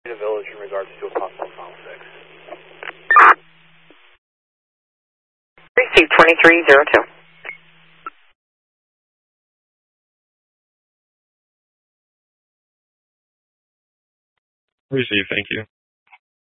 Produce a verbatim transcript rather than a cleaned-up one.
The village in regards to a possible file six. Receive twenty-three zero two. Receive, thank you.